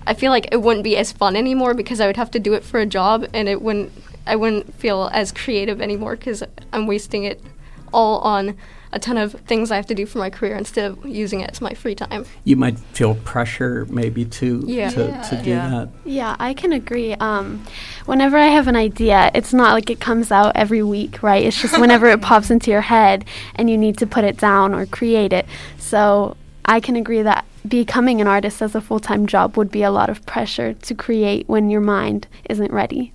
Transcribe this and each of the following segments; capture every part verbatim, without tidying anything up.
I feel like it wouldn't be as fun anymore because I would have to do it for a job, and it wouldn't I wouldn't feel as creative anymore because I'm wasting it all on a ton of things I have to do for my career instead of using it as my free time. You might feel pressure maybe to yeah. to, Yeah. to do Yeah. that. Yeah, I can agree. Um, whenever I have an idea, it's not like it comes out every week, right? It's just whenever it pops into your head and you need to put it down or create it. So I can agree that becoming an artist as a full-time job would be a lot of pressure to create when your mind isn't ready.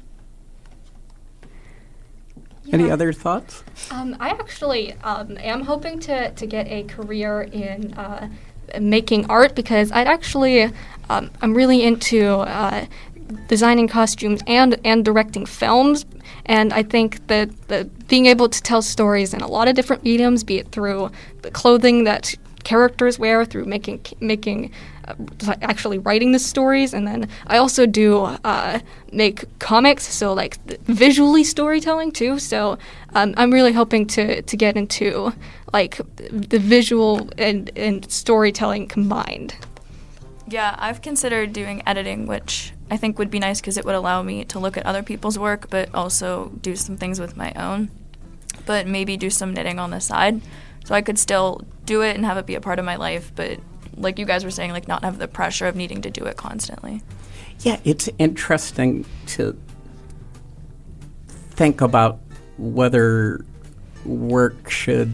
Any Yeah. other thoughts? Um, I actually um, am hoping to, to get a career in uh, making art because I'd actually, um, I'm really into uh, designing costumes and, and directing films. And I think that the, being able to tell stories in a lot of different mediums, be it through the clothing that characters wear, through making making uh, actually writing the stories, and then I also do uh, make comics, so like th- visually storytelling too. So um, I'm really hoping to to get into like the visual and and storytelling combined. Yeah, I've considered doing editing, which I think would be nice because it would allow me to look at other people's work, but also do some things with my own. But maybe do some knitting on the side. So I could still do it and have it be a part of my life, but like you guys were saying, like not have the pressure of needing to do it constantly. Yeah, it's interesting to think about whether work should,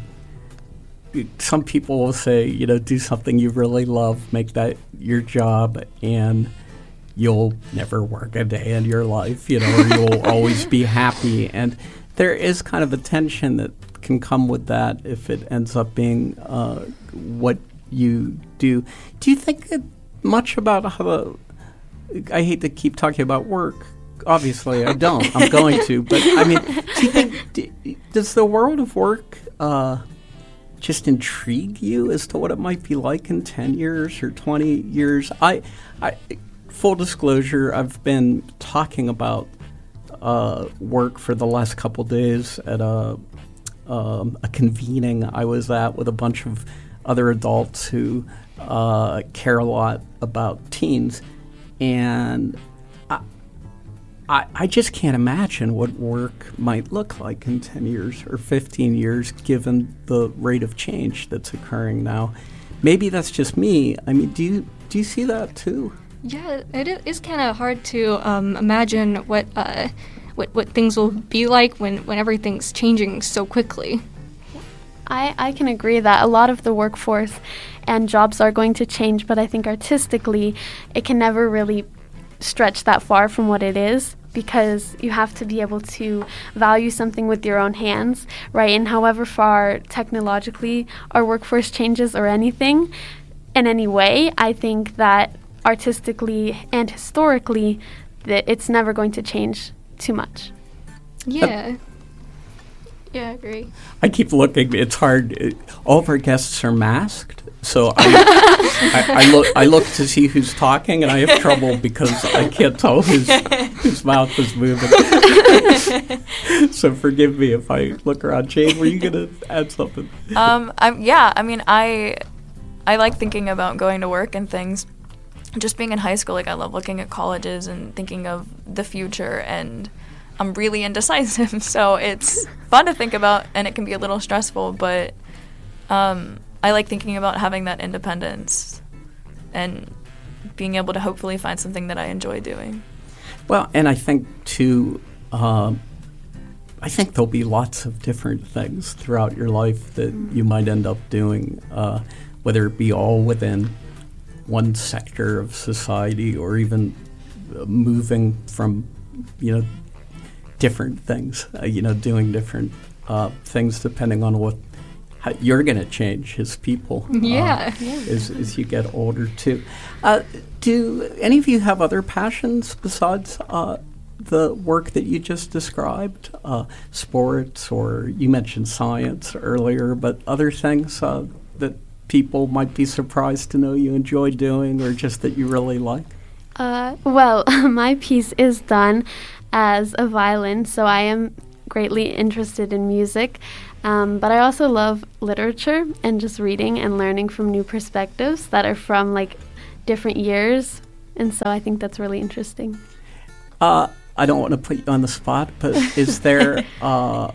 some people will say, you know, do something you really love, make that your job, and you'll never work a day in your life, you know, or you'll always be happy. And there is kind of a tension that can come with that if it ends up being uh, what you do. Do you think that much about how the, I hate to keep talking about work, obviously I don't, I'm going to, but I mean, do you think, do, does the world of work uh, just intrigue you as to what it might be like in ten years or twenty years? I, I full disclosure, I've been talking about uh, work for the last couple days at a Um, a convening I was at with a bunch of other adults who uh, care a lot about teens, and I, I, I just can't imagine what work might look like in ten years or fifteen years, given the rate of change that's occurring now. Maybe that's just me. I mean, do you do you see that too? Yeah, it i- is kind of hard to um, imagine what. Uh, What, what things will be like when, when everything's changing so quickly. I, I can agree that a lot of the workforce and jobs are going to change, but I think artistically it can never really stretch that far from what it is because you have to be able to value something with your own hands, right? And however far technologically our workforce changes or anything in any way, I think that artistically and historically that it's never going to change too much. Yeah. Yeah, I agree. I keep looking. It's hard. It, all of our guests are masked, so I, I, I look. I look to see who's talking, and I have trouble because I can't tell whose whose mouth is moving. So forgive me if I look around. Jane, were you gonna add something? Um, I'm, yeah, I mean, I I like thinking about going to work and things. Just being in high school, like I love looking at colleges and thinking of the future, and I'm really indecisive, so it's fun to think about, and it can be a little stressful, but um, I like thinking about having that independence and being able to hopefully find something that I enjoy doing. Well, and I think too, uh, I think there'll be lots of different things throughout your life that you might end up doing, uh, whether it be all within one sector of society or even uh, moving from, you know, different things, uh, you know, doing different uh, things depending on what how you're going to change as people. Yeah. Uh, yeah. As, as you get older too. Uh, do any of you have other passions besides uh, the work that you just described? Uh, sports, or you mentioned science earlier, but other things uh, that people might be surprised to know you enjoy doing, or just that you really like? Uh, well, my piece is done as a violin, so I am greatly interested in music, um, but I also love literature and just reading and learning from new perspectives that are from like different years And so I think that's really interesting. Uh, I don't want to put you on the spot, but is there uh,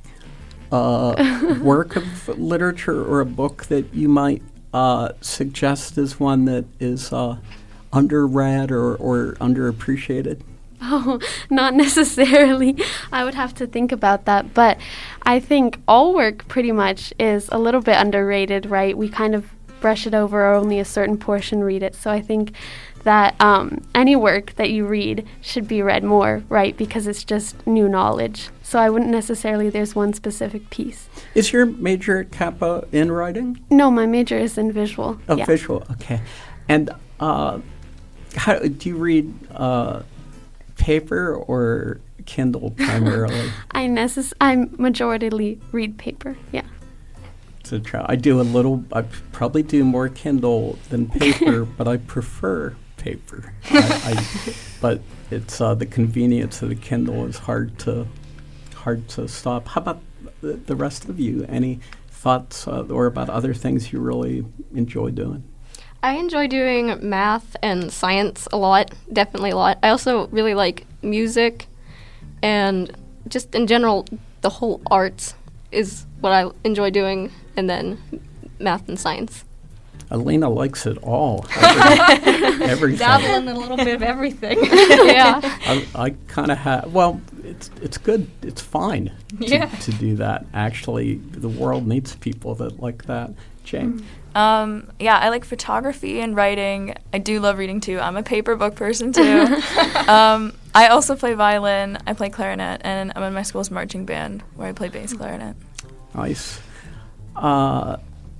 a work of literature or a book that you might uh, suggest as one that is uh, underread or, or underappreciated? Oh, not necessarily. I would have to think about that. But I think all work pretty much is a little bit underrated, right? We kind of brush it over or only a certain portion read it. So I think that um, any work that you read should be read more, right? Because it's just new knowledge. So I wouldn't necessarily, there's one specific piece. Is your major at Kappa in writing? No, my major is in visual. Oh, yeah. visual, okay. And uh, how do you read uh, paper or Kindle primarily? I necess- I majoritarily read paper, yeah. To try. I do a little, I p- probably do more Kindle than paper, but I prefer paper. I, I, but it's uh, the convenience of the Kindle is hard to hard to stop. How about the, the rest of you? Any thoughts uh, or about other things you really enjoy doing? I enjoy doing math and science a lot, definitely a lot. I also really like music, and just in general, the whole arts is what I enjoy doing, and then math and science. Alina likes it all. Every, everything. Dabbling in a little bit of everything. Yeah. I, I kind of have, well, it's it's good. It's fine to, Yeah. to do that. Actually, the world needs people that like that. Jane? Um, yeah, I like photography and writing. I do love reading too. I'm a paper book person too. um, I also play violin. I play clarinet, and I'm in my school's marching band where I play bass clarinet. Nice. Uh,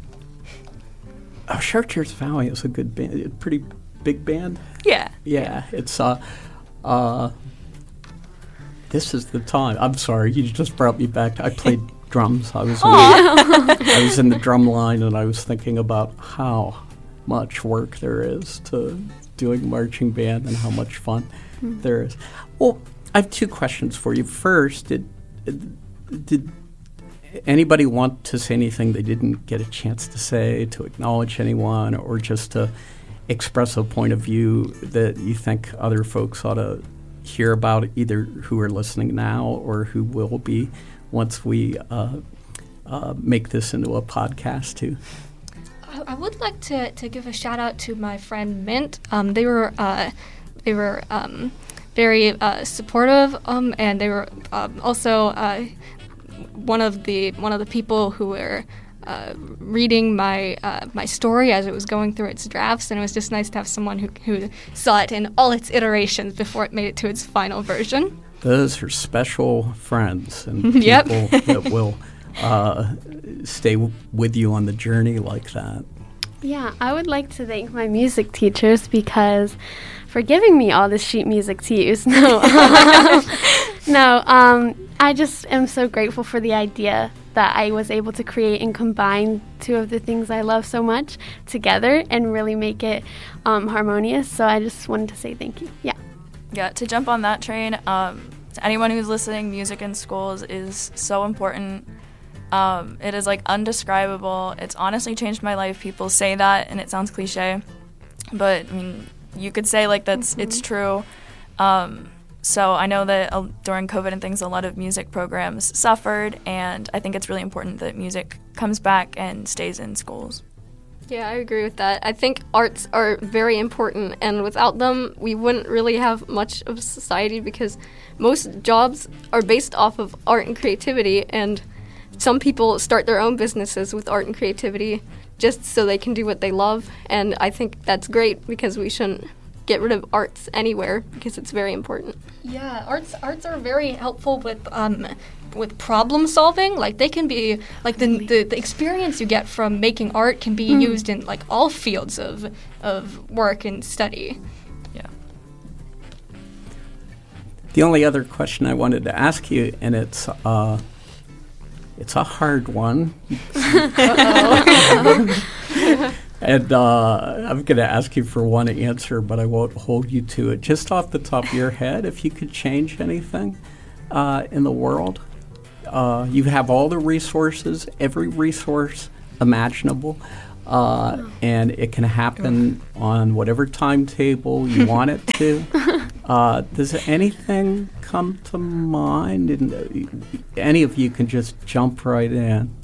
oh, Chartiers Valley is a good band. A pretty big band. Yeah. Yeah, it's uh, uh, this is the time. I'm sorry, you just brought me back. I played drums. I was in the, I was in the drum line, and I was thinking about how much work there is to doing marching band and how much fun mm. there is. Well, I have two questions for you. First, did did anybody want to say anything they didn't get a chance to say, to acknowledge anyone, or just to express a point of view that you think other folks ought to hear about, either who are listening now or who will be once we uh, uh, make this into a podcast too? I, I would like to, to give a shout out to my friend Mint. Um, they were uh, they were um, very uh, supportive, um, and they were um, also uh, one of the one of the people who were uh, reading my uh, my story as it was going through its drafts, and it was just nice to have someone who who saw it in all its iterations before it made it to its final version. Those are special friends and people Yep. that will uh, stay w- with you on the journey like that. Yeah, I would like to thank my music teachers because for giving me all this sheet music to use. No, no. Um, I just am so grateful for the idea that I was able to create and combine two of the things I love so much together and really make it um, harmonious. So I just wanted to say thank you. Yeah. Yeah, to jump on that train, um, to anyone who's listening, music in schools is so important. Um, it is, like, undescribable. It's honestly changed my life. People say that, and it sounds cliche. But, I mean, you could say, like, that's mm-hmm. it's true. Um, so I know that uh, during COVID and things, a lot of music programs suffered, and I think it's really important that music comes back and stays in schools. Yeah, I agree with that. I think arts are very important, and without them, we wouldn't really have much of a society because most jobs are based off of art and creativity, and some people start their own businesses with art and creativity just so they can do what they love, and I think that's great because we shouldn't get rid of arts anywhere because it's very important. Yeah, arts arts are very helpful with um, with problem solving. Like they can be like the, the the experience you get from making art can be mm. used in like all fields of of work and study. Yeah. The only other question I wanted to ask you, and it's uh, it's a hard one. And uh, I'm going to ask you for one answer, but I won't hold you to it. Just off the top of your head, if you could change anything uh, in the world, uh, you have all the resources, every resource imaginable. uh, and it can happen on whatever timetable you want it to. Uh, does anything come to mind? And uh, any of you can just jump right in.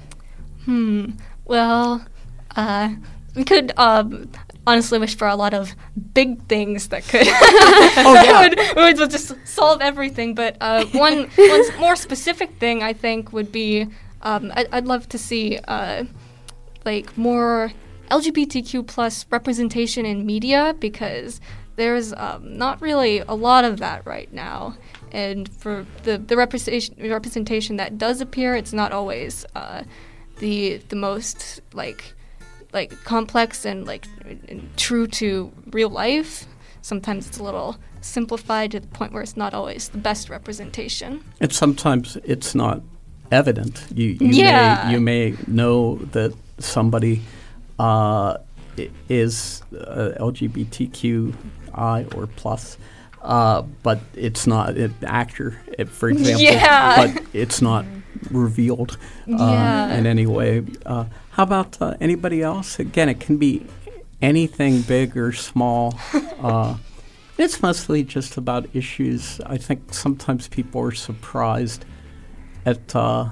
Hmm. Well, uh, we could um, honestly wish for a lot of big things that could Oh, yeah. would, would just solve everything. But uh, one one s- more specific thing I think would be um, I, I'd love to see uh, like more L G B T Q plus representation in media, because there's um, not really a lot of that right now. And for the the representation representation that does appear, it's not always uh, the the most like like complex and like and true to real life. Sometimes it's a little simplified to the point where it's not always the best representation. And sometimes it's not evident. You, you Yeah. may you may know that somebody uh, i- is uh, L G B T Q I or plus, uh, but it's not an actor, eh, for example. Yeah. But it's not revealed uh, Yeah. in any way. Uh, how about uh, anybody else? Again, it can be anything big or small. Uh, it's mostly just about issues. I think sometimes people are surprised at uh,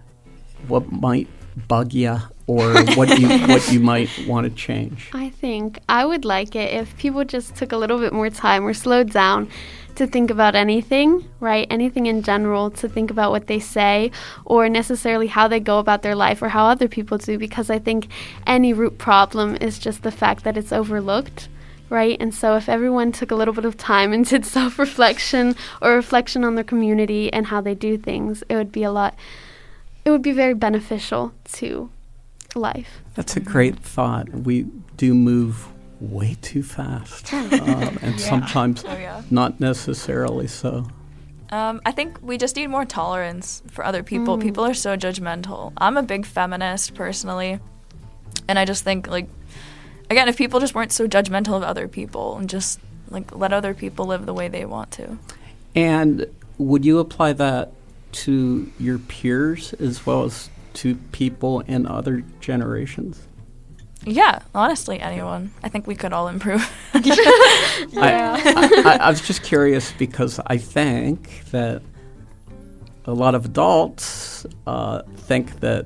what might bug you or what you what you might want to change. I think I would like it if people just took a little bit more time or slowed down to think about anything, right? Anything in general, to think about what they say or necessarily how they go about their life or how other people do, because I think any root problem is just the fact that it's overlooked, right? And so if everyone took a little bit of time and did self-reflection or reflection on their community and how they do things, it would be a lot, it would be very beneficial to life. That's a great thought. We do move way too fast, um, and Yeah. sometimes Oh, yeah. not necessarily so. Um, I think we just need more tolerance for other people. Mm. People are so judgmental. I'm a big feminist personally, and I just think, like, again, if people just weren't so judgmental of other people and just like let other people live the way they want to. And would you apply that to your peers as well as to people in other generations? Yeah, honestly, anyone. I think we could all improve. I, I, I was just curious because I think that a lot of adults uh, think that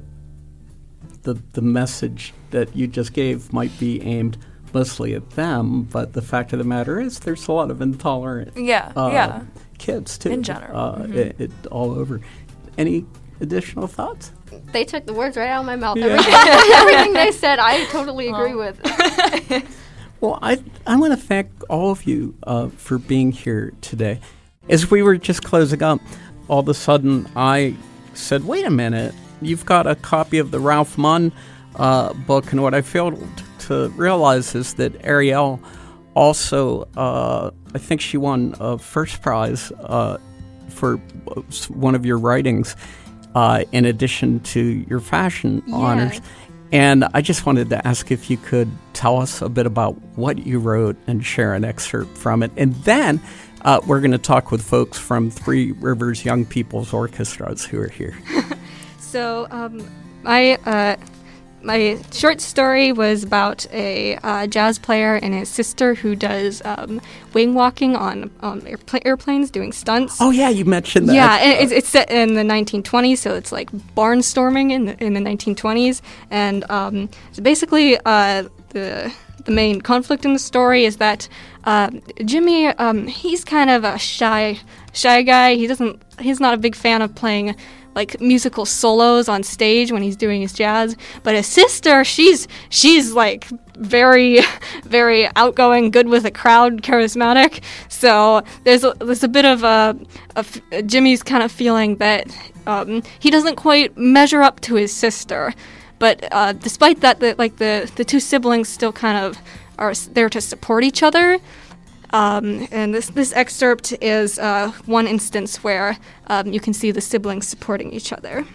the the message that you just gave might be aimed mostly at them, but the fact of the matter is there's a lot of intolerant Yeah, uh, yeah. kids too. In general. Uh, Mhm. it, it all over. Any additional thoughts? They took the words right out of my mouth. Yeah. Everything, everything they said, I totally agree Oh. with. Well, I I want to thank all of you uh, for being here today. As we were just closing up, all of a sudden I said, wait a minute, you've got a copy of the Ralph Munn uh, book, and what I failed to realize is that Ariel also, uh, I think she won a first prize uh, for one of your writings, uh, in addition to your fashion Yeah. honors. And I just wanted to ask if you could tell us a bit about what you wrote and share an excerpt from it. And then uh, we're going to talk with folks from Three Rivers Young People's Orchestras who are here. So um, my uh, my short story was about a uh, jazz player and his sister who does um, wing walking on um, airpla- airplanes, doing stunts. Oh, yeah, you mentioned that. Yeah, and it's, it's set in the nineteen twenties, so it's like barnstorming in the, in the nineteen twenties. And um, so basically, uh, the the main conflict in the story is that uh, Jimmy, um, he's kind of a shy shy guy. He doesn't. He's not a big fan of playing like musical solos on stage when he's doing his jazz. But his sister, she's she's like very, very outgoing, good with a crowd, charismatic. So there's a, there's a bit of a, a f- Jimmy's kind of feeling that um, he doesn't quite measure up to his sister. But uh, despite that, the, like the, the two siblings still kind of are s- there to support each other. Um, and this, this excerpt is uh, one instance where um, you can see the siblings supporting each other.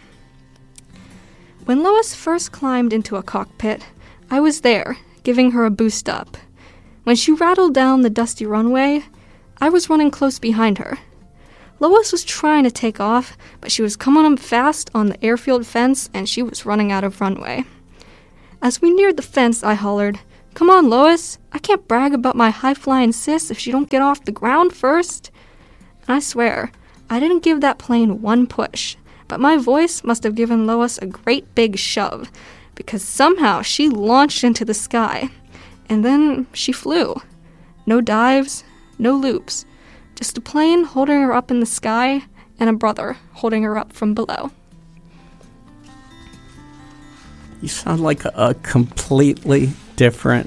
When Lois first climbed into a cockpit, I was there, giving her a boost up. When she rattled down the dusty runway, I was running close behind her. Lois was trying to take off, but she was coming up fast on the airfield fence, and she was running out of runway. As we neared the fence, I hollered, "Come on, Lois. I can't brag about my high-flying sis if she don't get off the ground first." And I swear, I didn't give that plane one push, but my voice must have given Lois a great big shove, because somehow she launched into the sky, and then she flew. No dives, no loops, just a plane holding her up in the sky and a brother holding her up from below. You sound like a, a completely different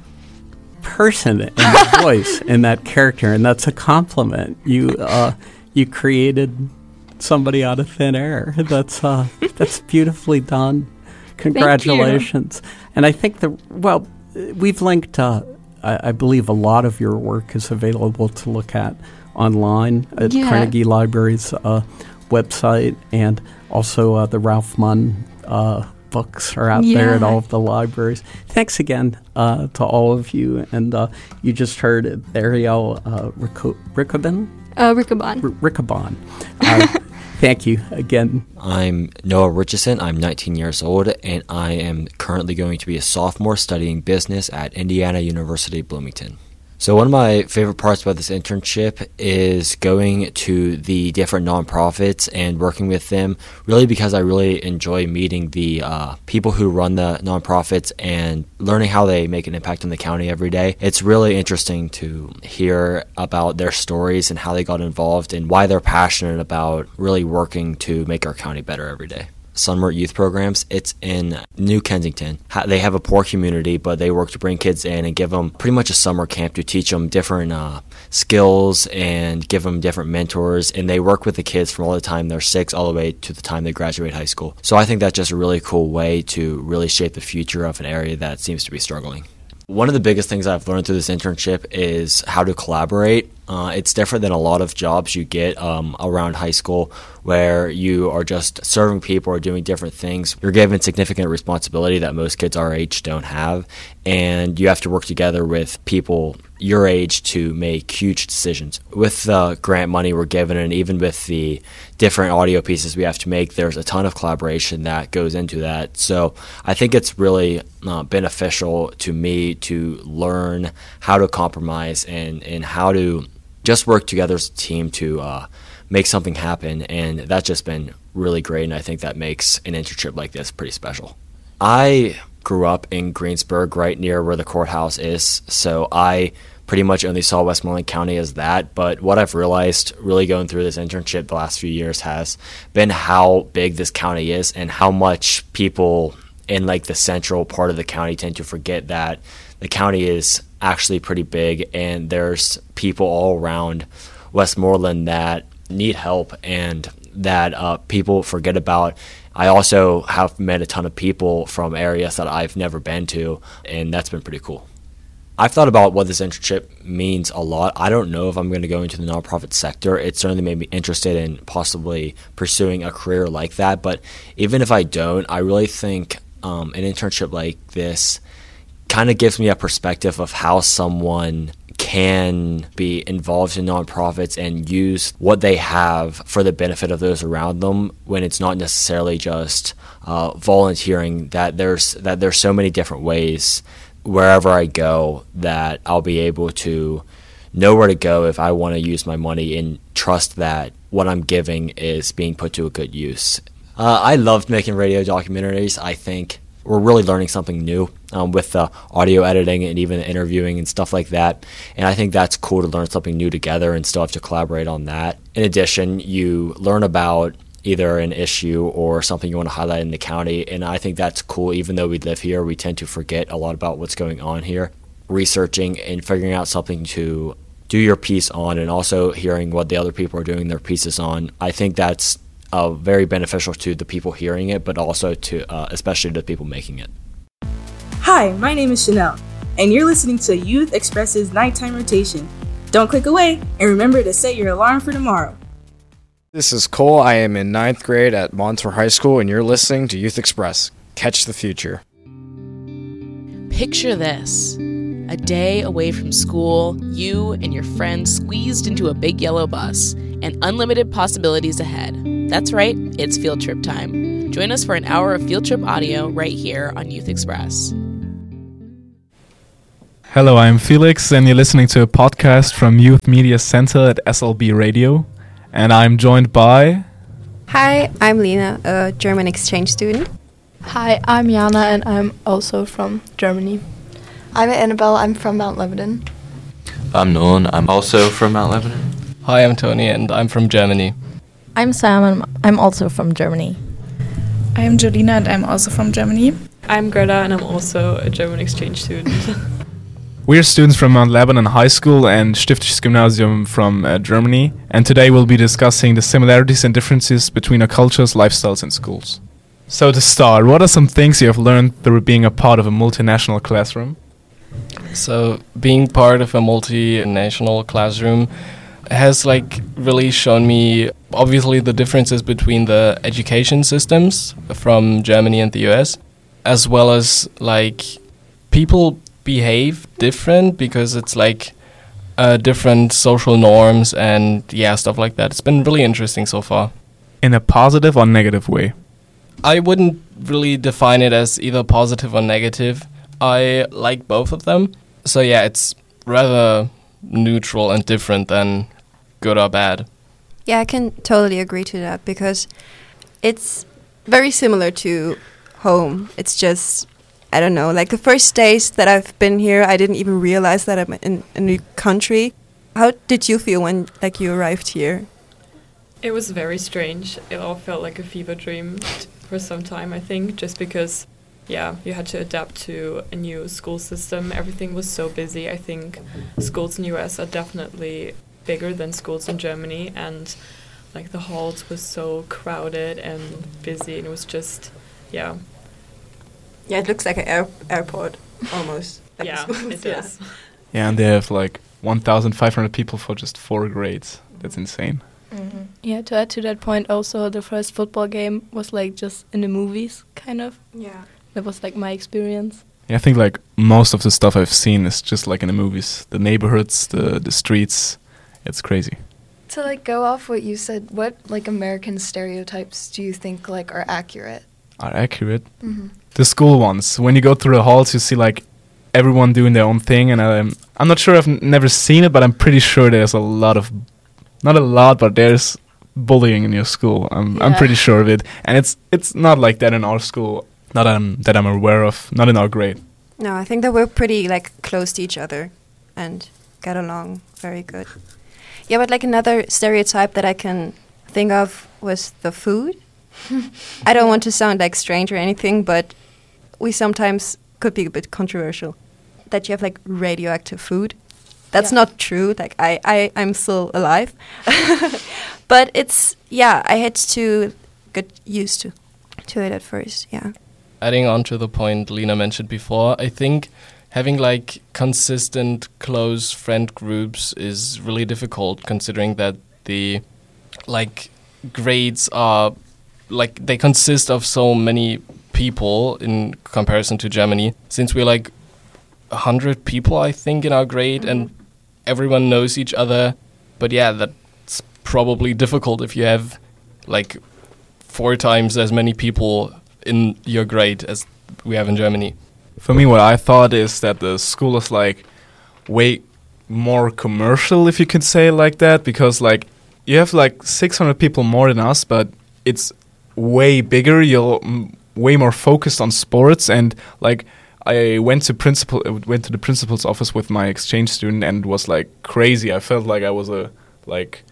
person in voice in that character, and that's a compliment. You uh, you created somebody out of thin air. That's uh, that's beautifully done. Congratulations. And I think the well, we've linked. Uh, I, I believe a lot of your work is available to look at online at Yeah. Carnegie Library's uh, website, and also uh, the Ralph Munn uh, books are out there at Yeah. all of the libraries. Thanks again uh, to all of you. And uh, you just heard Ariel uh, Rico- Riccobon? Uh, Riccobon. R- Riccobon. Uh, thank you again. I'm Noah Richardson. I'm nineteen years old, and I am currently going to be a sophomore studying business at Indiana University Bloomington. So one of my favorite parts about this internship is going to the different nonprofits and working with them, really because I really enjoy meeting the uh, people who run the nonprofits and learning how they make an impact in the county every day. It's really interesting to hear about their stories and how they got involved and why they're passionate about really working to make our county better every day. Sunmart Youth Programs. It's in New Kensington. Ha- they have a poor community, but they work to bring kids in and give them pretty much a summer camp to teach them different uh, skills and give them different mentors. And they work with the kids from all the time they're six all the way to the time they graduate high school. So I think that's just a really cool way to really shape the future of an area that seems to be struggling. One of the biggest things I've learned through this internship is how to collaborate. Uh, it's different than a lot of jobs you get um, around high school where you are just serving people or doing different things. You're given significant responsibility that most kids our age don't have, and you have to work together with people your age to make huge decisions. With the grant money we're given, and even with the different audio pieces we have to make, there's a ton of collaboration that goes into that. So I think it's really uh, beneficial to me to learn how to compromise and, and how to just work together as a team to uh, make something happen. And that's just been really great, and I think that makes an internship like this pretty special. I grew up in Greensburg, right near where the courthouse is, so I pretty much only saw Westmoreland County as that. But what I've realized really going through this internship the last few years has been how big this county is and how much people in like the central part of the county tend to forget that the county is actually pretty big, and there's people all around Westmoreland that need help and that uh, people forget about. I also have met a ton of people from areas that I've never been to, and that's been pretty cool. I've thought about what this internship means a lot. I don't know if I'm going to go into the nonprofit sector. It certainly made me interested in possibly pursuing a career like that, but even if I don't, I really think um, an internship like this kind of gives me a perspective of how someone can be involved in nonprofits and use what they have for the benefit of those around them, when it's not necessarily just uh, volunteering. That there's that there's so many different ways wherever I go that I'll be able to know where to go if I want to use my money and trust that what I'm giving is being put to a good use. Uh, I loved making radio documentaries. I think we're really learning something new um, with the audio editing and even interviewing and stuff like that. And I think that's cool to learn something new together and still have to collaborate on that. In addition, you learn about either an issue or something you want to highlight in the county. And I think that's cool. Even though we live here, we tend to forget a lot about what's going on here. Researching and figuring out something to do your piece on, and also hearing what the other people are doing their pieces on, I think that's Uh, very beneficial to the people hearing it, but also to uh, especially to the people making it. Hi, my name is Chanel, and you're listening to Youth Express's Nighttime Rotation. Don't click away, and remember to set your alarm for tomorrow. This is Cole. I am in ninth grade at Montour High School, and you're listening to Youth Express. Catch the future. Picture this. A day away from school, you and your friends squeezed into a big yellow bus, and unlimited possibilities ahead. That's right, it's field trip time. Join us for an hour of field trip audio right here on Youth Express. Hello, I'm Felix, and you're listening to a podcast from Youth Media Center at S L B Radio. And I'm joined by... Hi, I'm Lena, a German exchange student. Hi, I'm Jana, and I'm also from Germany. I'm Annabelle, I'm from Mount Lebanon. I'm Nolan, I'm also from Mount Lebanon. Hi, I'm Tony, and I'm from Germany. I'm Sam, and I'm also from Germany. I'm Jolina, and I'm also from Germany. I'm Greta, and I'm also a German exchange student. We're students from Mount Lebanon High School and Stiftisches Gymnasium from uh, Germany, and today we'll be discussing the similarities and differences between our cultures, lifestyles, and schools. So to start, what are some things you have learned through being a part of a multinational classroom? So being part of a multinational classroom has like really shown me obviously the differences between the education systems from Germany and the U S, as well as like people behave different because it's like uh, different social norms and yeah, stuff like that. It's been really interesting so far. In a positive or negative way? I wouldn't really define it as either positive or negative. I like both of them. So yeah, it's rather neutral and different than good or bad. Yeah, I can totally agree to that because it's very similar to home. It's just, I don't know, like the first days that I've been here, I didn't even realize that I'm in a new country. How did you feel when like you arrived here? It was very strange. It all felt like a fever dream for some time, I think, just because, yeah, you had to adapt to a new school system. Everything was so busy. I think schools in the U S are definitely bigger than schools in Germany, and like the halls was so crowded and busy, and it was just, yeah. Yeah, it looks like an air- airport, almost. Like yeah, it yeah. does. Yeah, and they have like one thousand five hundred people for just four grades. That's insane. Mm-hmm. Yeah, to add to that point, also the first football game was like just in the movies, kind of. Yeah. That was like my experience. Yeah, I think like most of the stuff I've seen is just like in the movies. The neighborhoods, the the streets, it's crazy. To like go off what you said, what like American stereotypes do you think like are accurate? Are accurate? Mm-hmm. The school ones. When you go through the halls, you see like everyone doing their own thing, and I'm I'm not sure, I've n- never seen it, but I'm pretty sure there's a lot of, not a lot, but there's bullying in your school. I'm yeah. I'm pretty sure of it, and it's it's not like that in our school. Not that I'm that I'm aware of. Not in our grade. No, I think that we're pretty like close to each other, and get along very good. Yeah, but like another stereotype that I can think of was the food. I don't want to sound like strange or anything, but we sometimes could be a bit controversial. That you have like radioactive food. That's yeah. not true. Like I, I, I'm still alive. But it's, yeah, I had to get used to, to it at first, yeah. Adding on to the point Lena mentioned before, I think having like consistent close friend groups is really difficult, considering that the like grades are like they consist of so many people in comparison to Germany. Since we're like a hundred people, I think, in our grade, mm-hmm. and everyone knows each other. But yeah, that's probably difficult if you have like four times as many people in your grade as we have in Germany. For me, what I thought is that the school is like way more commercial, if you could say it like that, because like you have like six hundred people more than us, but it's way bigger. You're m- way more focused on sports, and like I went to principal uh, went to the principal's office with my exchange student, and it was like crazy. I felt like I was a like.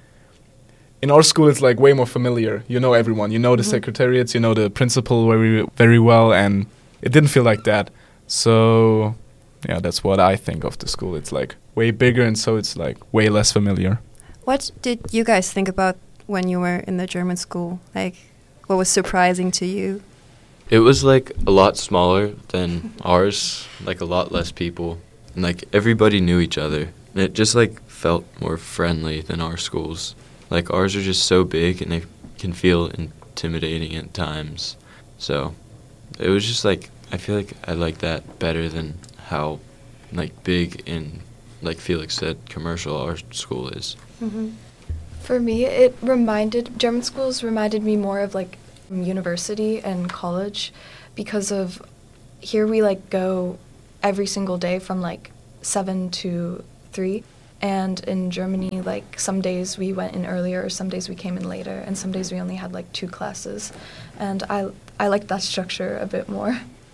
In our school, it's like way more familiar. You know everyone. You know the mm-hmm. secretariats. You know the principal very, very well, and it didn't feel like that. So, yeah, that's what I think of the school. It's like way bigger, and so it's like way less familiar. What did you guys think about when you were in the German school? Like, what was surprising to you? It was like a lot smaller than ours, like a lot less people, and like everybody knew each other. And it just like felt more friendly than our schools. Like, ours are just so big, and they can feel intimidating at times. So, it was just, like, I feel like I like that better than how, like, big and, like Felix said, commercial our school is. Mm-hmm. For me, it reminded, German schools reminded me more of, like, university and college because of here we like go every single day from like seven to three. And in Germany, like some days we went in earlier, or some days we came in later, and some days we only had like two classes. And I I like that structure a bit more.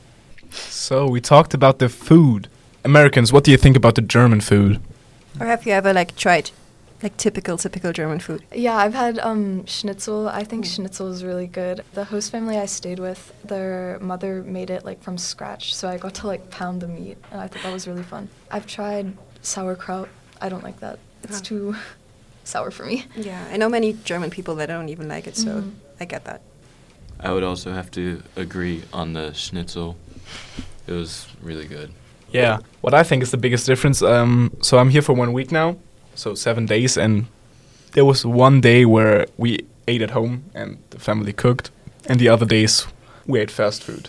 So we talked about the food. Americans, what do you think about the German food? Or have you ever like tried like typical typical German food? Yeah, I've had um, schnitzel. I think schnitzel is really good. The host family I stayed with, their mother made it like from scratch, so I got to like pound the meat, and I thought that was really fun. I've tried sauerkraut. I don't like that. It's Oh. too sour for me. Yeah, I know many German people that don't even like it, so Mhm. I get that. I would also have to agree on the schnitzel. It was really good. Yeah, what I think is the biggest difference. Um, so I'm here for one week now, so seven days, and there was one day where we ate at home and the family cooked, and the other days we ate fast food.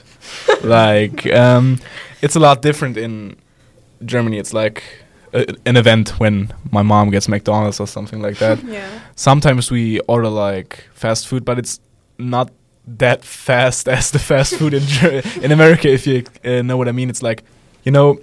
like, um, it's a lot different in Germany. It's like a, an event when my mom gets McDonald's or something like that. Yeah. Sometimes we order like fast food, but it's not that fast as the fast food in Ger- in America. If you uh, know what I mean, it's like, you know,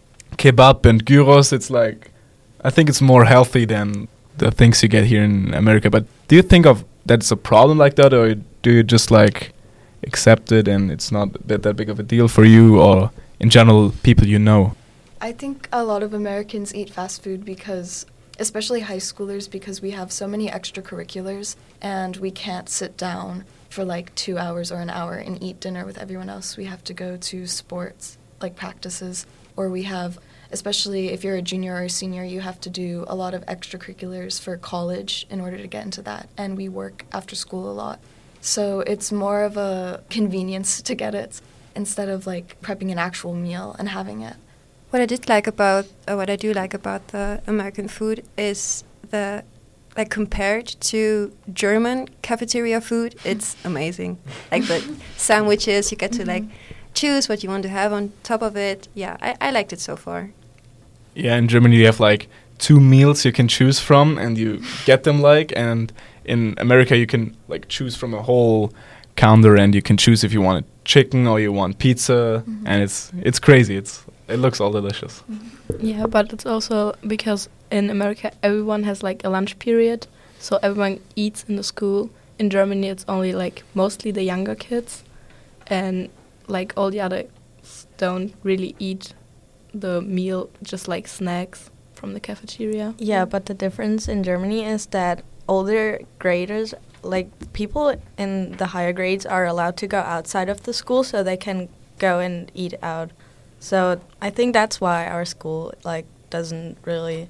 kebab and gyros. It's like, I think it's more healthy than the things you get here in America. But do you think of that's a problem like that, or do you just like accept it and it's not that that big of a deal for you, or in general people you know? I think a lot of Americans eat fast food because, especially high schoolers, because we have so many extracurriculars and we can't sit down for like two hours or an hour and eat dinner with everyone else. We have to go to sports, like practices, or we have, especially if you're a junior or a senior, you have to do a lot of extracurriculars for college in order to get into that. And we work after school a lot. So it's more of a convenience to get it instead of like prepping an actual meal and having it. What I did like about, or what I do like about the American food is the, like compared to German cafeteria food, it's amazing. Like the sandwiches, you get to like choose what you want to have on top of it. Yeah, I, I liked it so far. Yeah, in Germany you have like two meals you can choose from, and you get them like, and in America you can like choose from a whole counter, and you can choose if you want chicken or you want pizza, Mhm. and it's it's crazy. It's it looks all delicious. Yeah, but it's also because in America everyone has like a lunch period, so everyone eats in the school. In Germany it's only like mostly the younger kids, and like all the others don't really eat the meal, just like snacks from the cafeteria. Yeah, but the difference in Germany is that older graders, like people in the higher grades, are allowed to go outside of the school so they can go and eat out. So I think that's why our school like doesn't really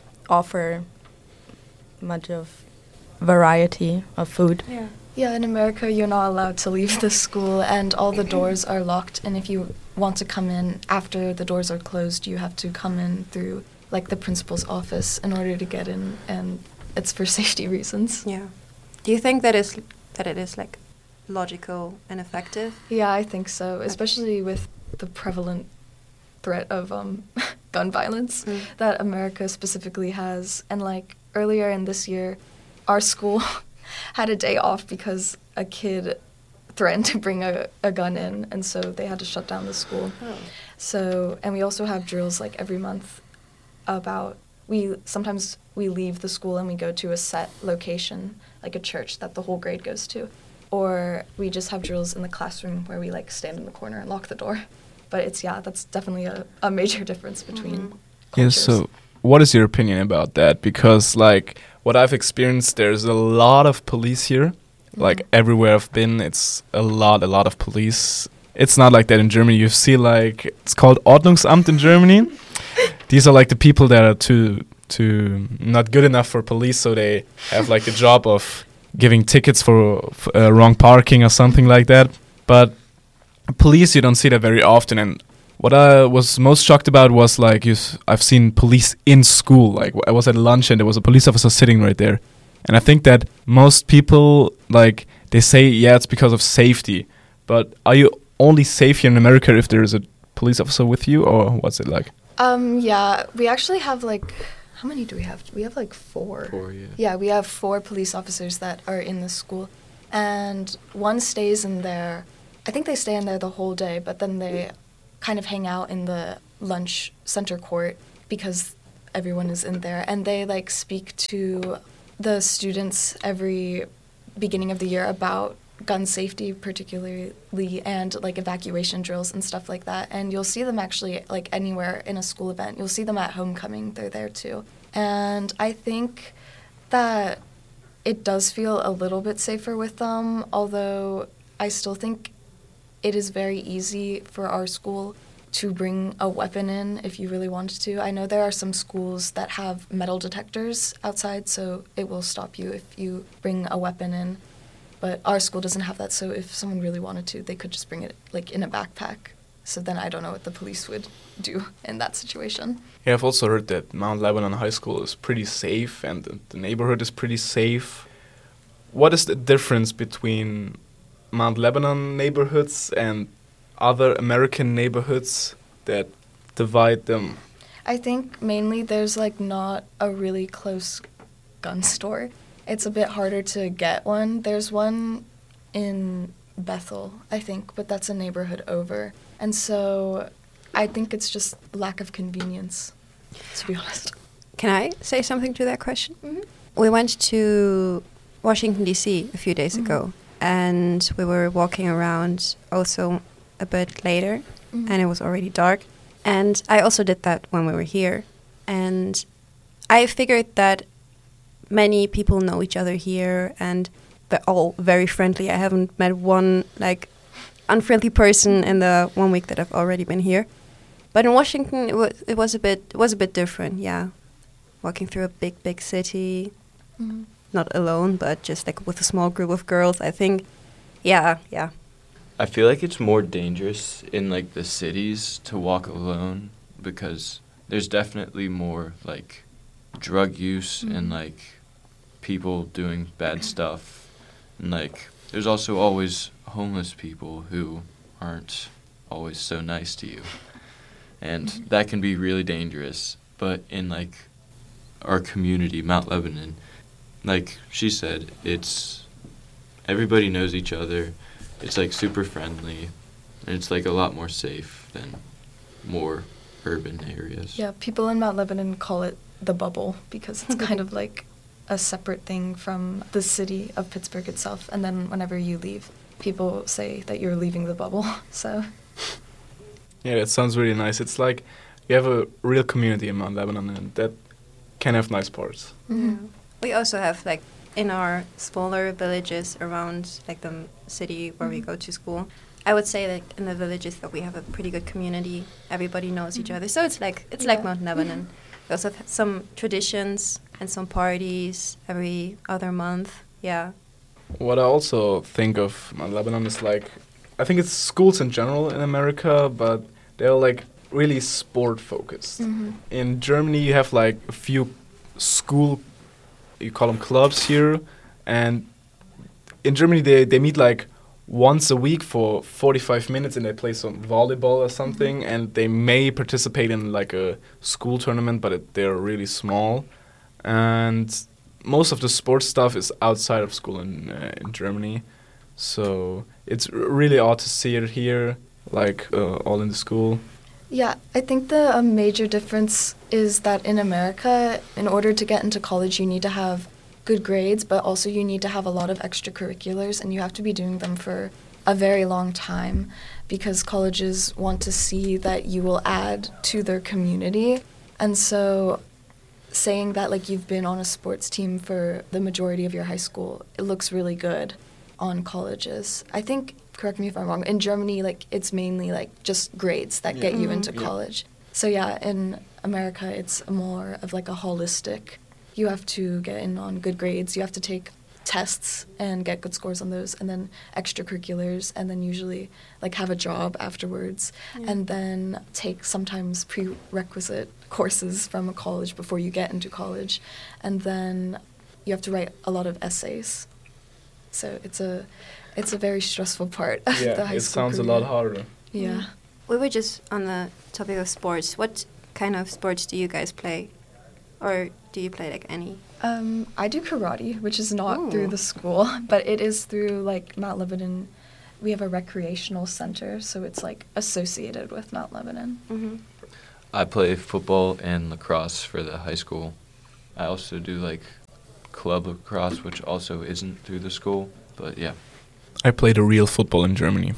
offer much of variety of food. Yeah. Yeah, in America you're not allowed to leave the school and all the doors are locked, and if you want to come in after the doors are closed, you have to come in through like the principal's office in order to get in, and it's for safety reasons. Yeah. Do you think that is that it is like logical and effective? Yeah, I think so, especially with the prevalent threat of um, gun violence Mm. that America specifically has. And like earlier in this year, our school had a day off because a kid threatened to bring a, a gun in, and so they had to shut down the school. Oh. So, and we also have drills like every month about, we sometimes we leave the school and we go to a set location, like a church that the whole grade goes to. Or we just have drills in the classroom where we like stand in the corner and lock the door. But it's, yeah, that's definitely a, a major difference between Yeah, cultures. so what is your opinion about that? Because like what I've experienced, there's a lot of police here. Like everywhere I've been, it's a lot, a lot of police. It's not like that in Germany. You see like, it's called Ordnungsamt in Germany. These are like the people that are too, too not good enough for police, so they have like the job of giving tickets for, for uh, wrong parking or something like that. But police, you don't see that very often. And what I was most shocked about was like you s- I've seen police in school. Like I was at lunch and there was a police officer sitting right there. And I think that most people, like, they say, yeah, it's because of safety. But are you only safe here in America if there is a police officer with you, or what's it like? Um, yeah, we actually have like, how many do we have? We have like four. Four, yeah. Yeah, we have four police officers that are in the school. and one stays in there. I think they stay in there the whole day, but then they kind of hang out in the lunch center court because everyone is in there, and they like speak to the students every beginning of the year about gun safety particularly, and like evacuation drills and stuff like that. And you'll see them actually like anywhere in a school event. You'll see them at homecoming. They're there too. And I think that it does feel a little bit safer with them, although I still think it is very easy for our school to bring a weapon in if you really wanted to. I know there are some schools that have metal detectors outside, so it will stop you if you bring a weapon in. But our school doesn't have that, so if someone really wanted to, they could just bring it like in a backpack. So then I don't know what the police would do in that situation. Yeah, I've also heard that Mount Lebanon High School is pretty safe and the, the neighborhood is pretty safe. What is the difference between Mount Lebanon neighborhoods and other American neighborhoods that divide them? I think mainly there's like not a really close gun store. It's a bit harder to get one. There's one in Bethel, I think, but that's a neighborhood over. And so I think it's just lack of convenience, to be honest. Can I say something to that question? Mm-hmm. We went to Washington, D C a few days Mm-hmm. ago, and we were walking around also a bit later, Mhm. and it was already dark. And I also did that when we were here. And I figured that many people know each other here, and they're all very friendly. I haven't met one, like, unfriendly person in the one week that I've already been here. But in Washington, it was, it was a bit it was a bit different, yeah. Walking through a big, big city, Mhm. not alone, but just like with a small group of girls, I think, yeah, yeah. I feel like it's more dangerous in like the cities to walk alone because there's definitely more like drug use Mhm. and like people doing bad stuff. And like there's also always homeless people who aren't always so nice to you. And Mhm. that can be really dangerous. But in like our community, Mount Lebanon, like she said, it's everybody knows each other. It's like super friendly, and it's like a lot more safe than more urban areas. Yeah, people in Mount Lebanon call it the bubble because it's kind of like a separate thing from the city of Pittsburgh itself. And then whenever you leave, people say that you're leaving the bubble. So Yeah, that sounds really nice. It's like you have a real community in Mount Lebanon, and that can have nice parts. Mm-hmm. We also have like in our smaller villages around like the m- city where we Mhm. go to school. I would say like in the villages that we have a pretty good community. Everybody knows each Mhm. other, so it's like it's Yeah. like Mount Lebanon. We also have some traditions and some parties every other month. Yeah. What I also think of Mount Lebanon is like, I think it's schools in general in America, but they're like really sport focused. Mhm. In Germany, you have like a few school, you call them clubs here, and in Germany they, they meet like once a week for forty-five minutes and they play some volleyball or something, and they may participate in like a school tournament, but it, they're really small. And most of the sports stuff is outside of school in uh, in Germany, so it's r- really odd to see it here, like uh, all in the school. yeah, I think the um, major difference is that in America, in order to get into college, you need to have good grades, but also you need to have a lot of extracurriculars, and you have to be doing them for a very long time because colleges want to see that you will add to their community. And so saying that like you've been on a sports team for the majority of your high school, it looks really good on colleges. I think, correct me if I'm wrong, in Germany, like it's mainly like just grades that get you Mhm. into Yeah. college. So yeah, in America, it's more of like a holistic. You have to get in on good grades. You have to take tests and get good scores on those, and then extracurriculars, and then usually like have a job afterwards, Yeah. and then take sometimes prerequisite courses from a college before you get into college, and then you have to write a lot of essays. So it's a it's a very stressful part of the Yeah, high it school sounds a career. lot harder. Yeah. We were just on the topic of sports. What kind of sports do you guys play? Or do do you play, like, any? Um, I do karate, which is not Ooh. through the school, but it is through, like, Mount Lebanon. We have a recreational center, so it's, like, associated with Mount Lebanon. Mm-hmm. I play football and lacrosse for the high school. I also do, like, club lacrosse, which also isn't through the school, but yeah. I played a real football in Germany.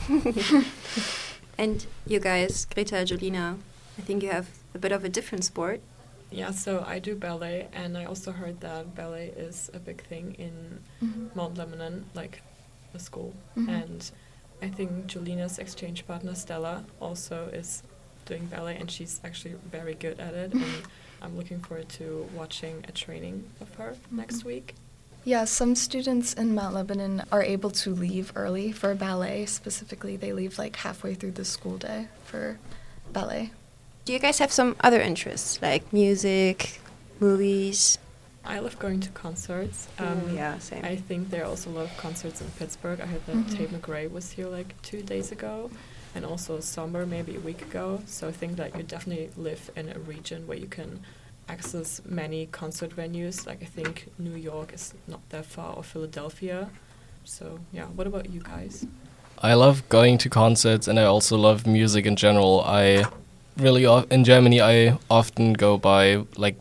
And you guys, Greta, Jolina, I think you have a bit of a different sport. Yeah, so I do ballet, and I also heard that ballet is a big thing in Mhm. Mount Lebanon, like the school. Mhm. And I think Jolina's exchange partner, Stella, also is doing ballet, and she's actually very good at it. And I'm looking forward to watching a training of her next week. Yeah, some students in Mount Lebanon are able to leave early for ballet. Specifically, they leave like halfway through the school day for ballet. Do you guys have some other interests, like music, movies? I love going to concerts. Ooh, yeah, same. I think there are also a lot of concerts in Pittsburgh. I heard that Mhm. Tate McRae was here like two days ago, and also Somber maybe a week ago. So I think that you definitely live in a region where you can access many concert venues. Like I think New York is not that far, or Philadelphia. So yeah, what about you guys? I love going to concerts, and I also love music in general. I really o- in Germany I often go buy like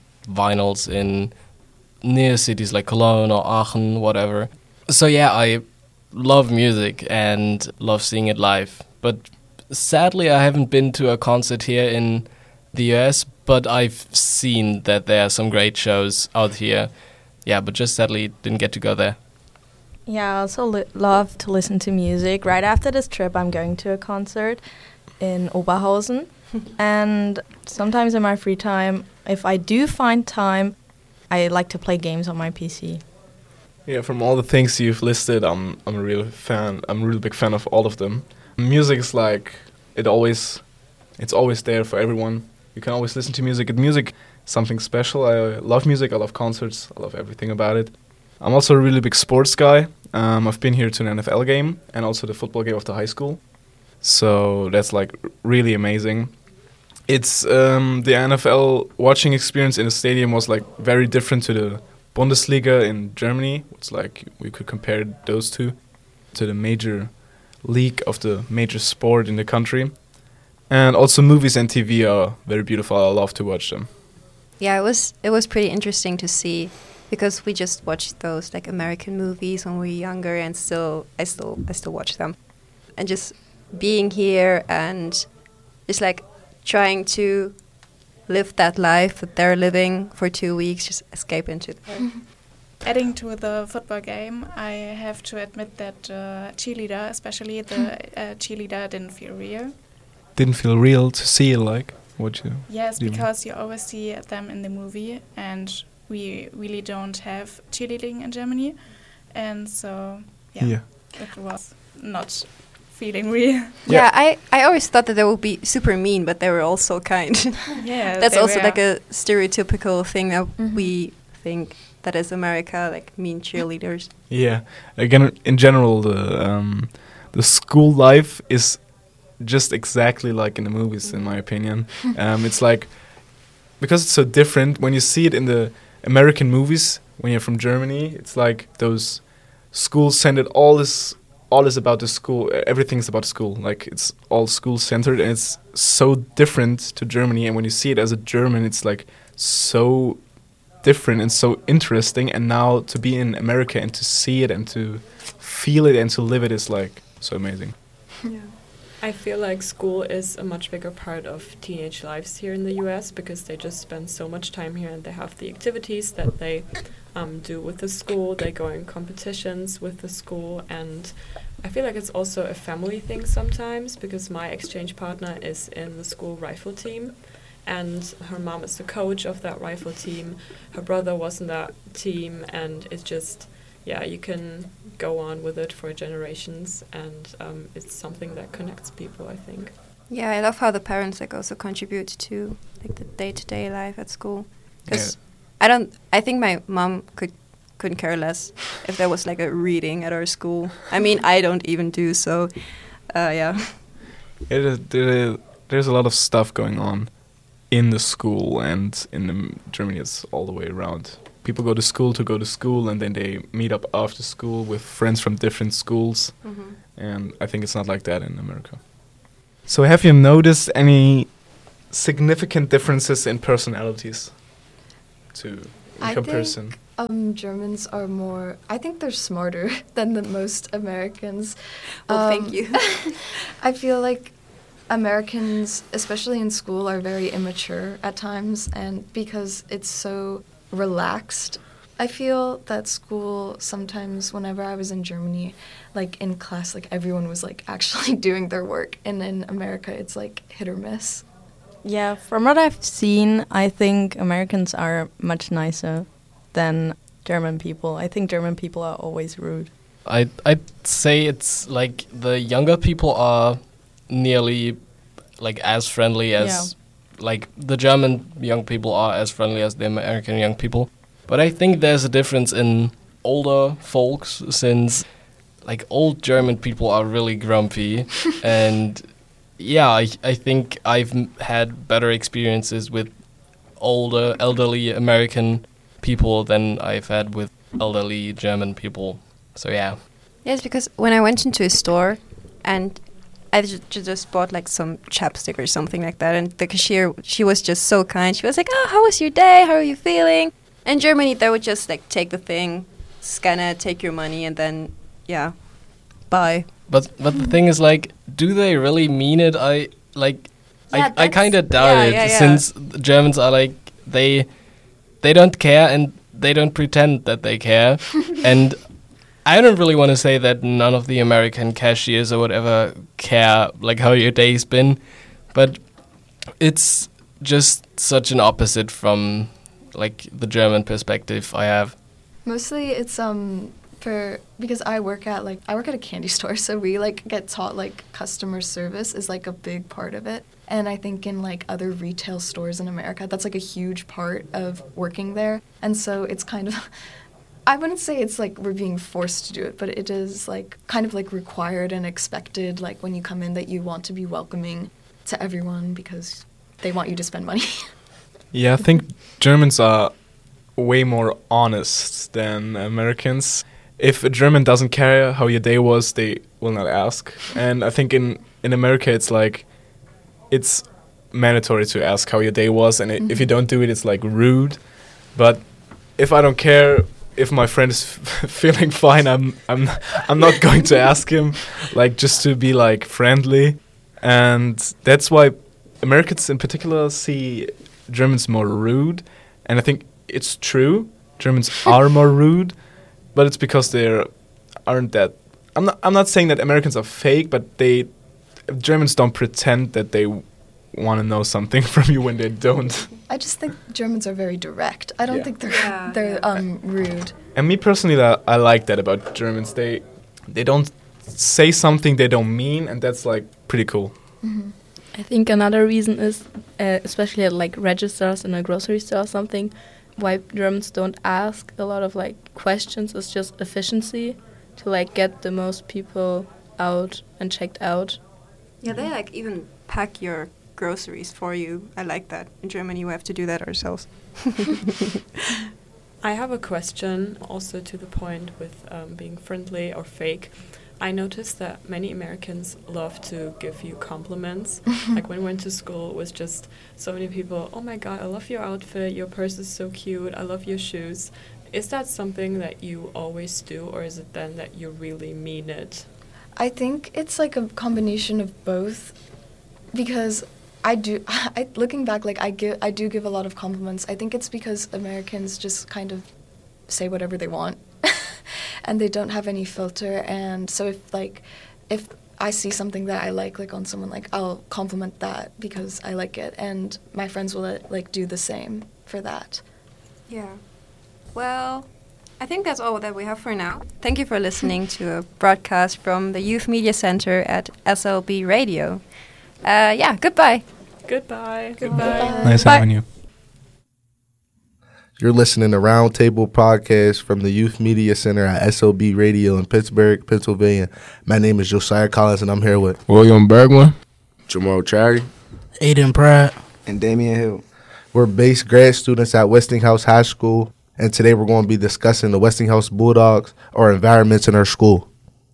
vinyls in near cities like Cologne or Aachen, whatever. So yeah, I love music and love seeing it live. But sadly, I haven't been to a concert here in the U S, but I've seen that there are some great shows out here. Yeah, but just sadly didn't get to go there. Yeah, I also li- love to listen to music. Right after this trip, I'm going to a concert in Oberhausen. And sometimes in my free time, if I do find time, I like to play games on my P C. Yeah, from all the things you've listed, I'm I'm a real fan. I'm a real big fan of all of them. Music is like it always, it's always there for everyone. You can always listen to music. And music is something special. I love music. I love concerts. I love everything about it. I'm also a really big sports guy. Um, I've been here to an N F L game and also the football game of the high school. So that's like r- really amazing. It's um, the N F L watching experience in the stadium was like very different to the Bundesliga in Germany. It's like we could compare those two to the major league of the major sport in the country. And also movies and T V are very beautiful. I love to watch them. Yeah, it was it was pretty interesting to see because we just watched those like American movies when we were younger, and still I still I still watch them. And just being here and just like trying to live that life that they're living for two weeks, just escape into that. Adding to the football game, I have to admit that uh, cheerleader, especially the uh, cheerleader, didn't feel real. Didn't feel real to see like what you. Yes, do. because you always see them in the movie, and we really don't have cheerleading in Germany, and so yeah, Yeah. it was not feeling real. Yeah, I, I always thought that they would be super mean, but they were also kind. Yeah, That's they also were. like a stereotypical thing that Mhm. we think that is America, like mean cheerleaders. Yeah, again, in general, the um, the school life is just exactly like in the movies, in my opinion. um, it's like because it's so different when you see it in the American movies. When you're from Germany, it's like those schools centered. All is all is about the school. Everything's about school. Like it's all school centered, and it's so different to Germany. And when you see it as a German, it's like so different and so interesting. And now to be in America and to see it and to feel it and to live it is like so amazing. Yeah. I feel like school is a much bigger part of teenage lives here in the U S because they just spend so much time here and they have the activities that they um, do with the school. They go in competitions with the school, and I feel like it's also a family thing sometimes because my exchange partner is in the school rifle team and her mom is the coach of that rifle team. Her brother was in that team, and it's just, yeah, you can go on with it for generations, and um, it's something that connects people, I think. Yeah, I love how the parents like also contribute to like the day-to-day life at school. Because I don't, I think my mom could couldn't care less if there was like a reading at our school. I mean, I don't even do so. Uh, yeah. It is, there, there's a lot of stuff going on. in the school, and in the, Germany it's all the way around. People go to school to go to school, and then they meet up after school with friends from different schools. Mhm. And I think it's not like that in America. So have you noticed any significant differences in personalities to in I comparison? think um, Germans are more. I think they're smarter than the most Americans. Well, thank Um, you. I feel like Americans, especially in school, are very immature at times, and because it's so relaxed, I feel that school sometimes, whenever I was in Germany, like in class, like everyone was like actually doing their work, and in America, it's like hit or miss. Yeah, from what I've seen, I think Americans are much nicer than German people. I think German people are always rude. I I'd say it's like the younger people are nearly like as friendly as Yeah. like the German young people are as friendly as the American young people. But I think there's a difference in older folks, since like old German people are really grumpy. And yeah, I, I think I've m- had better experiences with older, elderly American people than I've had with elderly German people. So yeah. Yes, because when I went into a store and I ju- ju- just bought like some chapstick or something like that, and the cashier, she was just so kind. She was like, "Oh, how was your day? How are you feeling?" In Germany, they would just like take the thing, scan it, take your money, and then yeah, bye. But but the thing is, like, do they really mean it? I like, Yeah, I I kind of doubt yeah, it, yeah, yeah. since the Germans are like they they don't care and they don't pretend that they care. And I don't really want to say that none of the American cashiers or whatever care like how your day's been, but it's just such an opposite from like the German perspective I have. Mostly it's um for because I work at like I work at a candy store, so we like get taught like customer service is like a big part of it. And I think in like other retail stores in America, that's like a huge part of working there. And so it's kind of I wouldn't say it's like we're being forced to do it, but it is like kind of like required and expected, like when you come in, that you want to be welcoming to everyone because they want you to spend money. Yeah, I think Germans are way more honest than Americans. If a German doesn't care how your day was, they will not ask. And I think in, in America, it's like, it's mandatory to ask how your day was. And mm-hmm. if you don't do it, it's like rude. But if I don't care, if my friend is f- feeling fine, I'm I'm I'm not going to ask him, like just to be like friendly. And that's why Americans in particular see Germans more rude, and I think it's true. Germans are more rude, but it's because they aren't that. I'm not. I'm not saying that Americans are fake, but they Germans don't pretend that they want to know something from you when they don't. I just think Germans are very direct. I don't Yeah. think they're Yeah, they're um rude. And me personally, that I like that about Germans. They they don't say something they don't mean, and that's like pretty cool. Mm-hmm. I think another reason is, uh, especially at like registers in a grocery store or something, why Germans don't ask a lot of like questions is just efficiency, to like get the most people out and checked out. Yeah, they like even pack your groceries for you. I like that. In Germany, we have to do that ourselves. I have a question also to the point with um, being friendly or fake. I noticed that many Americans love to give you compliments. Like when we went to school, it was just so many people, oh my God, I love your outfit, your purse is so cute, I love your shoes. Is that something that you always do, or is it then that you really mean it? I think it's like a combination of both, because I do. I, looking back, like I give, I do give a lot of compliments. I think it's because Americans just kind of say whatever they want, and they don't have any filter. And so if like, if I see something that I like, like on someone, like I'll compliment that because I like it, and my friends will like do the same for that. Yeah. Well, I think that's all that we have for now. Thank you for listening to a broadcast from the Youth Media Center at S L B Radio. Uh, yeah, goodbye. Goodbye. Goodbye. Nice Bye. having you. You're listening to Roundtable Podcast from the Youth Media Center at S L B Radio in Pittsburgh, Pennsylvania. My name is Josiah Collins, and I'm here with William Bergman, Jamal Cherry, Aiden Pratt, And Damian Hill. We're base grad students at Westinghouse High School, and today we're going to be discussing the Westinghouse Bulldogs, or environments in our school.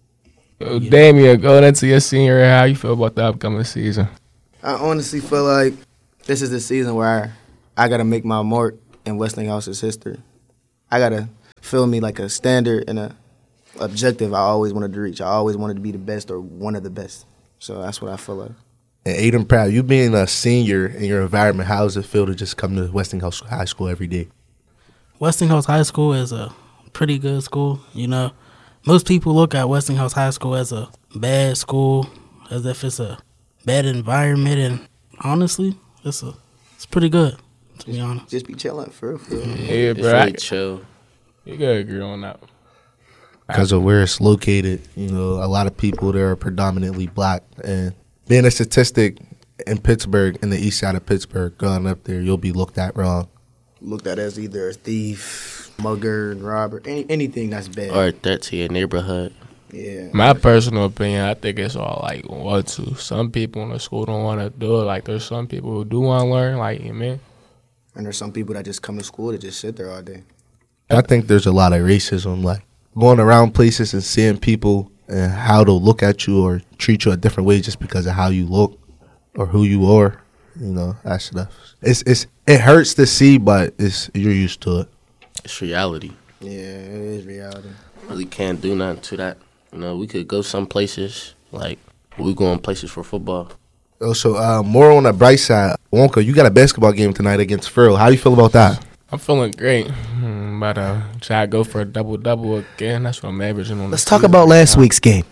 Yo, Damian, going into your senior year, how you feel about the upcoming season? I honestly feel like this is the season where I, I got to make my mark in Westinghouse's history. I got to feel me like a standard and a objective I always wanted to reach. I always wanted to be the best or one of the best. So that's what I feel like. And Aiden Proud, you being a senior in your environment, how does it feel to just come to Westinghouse High School every day? Westinghouse High School is a pretty good school. You know, most people look at Westinghouse High School as a bad school, as if it's a bad environment, and honestly, it's a it's pretty good, to be honest. Just be chilling, for real. For real. Yeah, bro. It's really I- chill. You gotta agree on that. Because of where it's located, you know, a lot of people there are predominantly black. And being a statistic in Pittsburgh, in the east side of Pittsburgh, going up there, you'll be looked at wrong. Looked at as either a thief, mugger, and robber, any, anything that's bad. Or a threat to your neighborhood. Yeah. My personal opinion, I think it's all like what to. Some people in the school don't want to do it. Like there's some people who do want to learn. Like you mean. And there's some people that just come to school to just sit there all day. I think there's a lot of racism, like going around places and seeing people and how they'll look at you or treat you a different way just because of how you look or who you are. You know, that stuff. It's it's it hurts to see, but it's you're used to it. It's reality. Yeah, it is reality. Really can't do nothing to that. You know, we could go some places, like we going places for football. Also, uh, more on the bright side, Wonka, you got a basketball game tonight against Furl. How you feel about that? I'm feeling great. Hmm, about to try to go for a double double again. That's what I'm averaging on. Let's the talk season about right last now. week's game.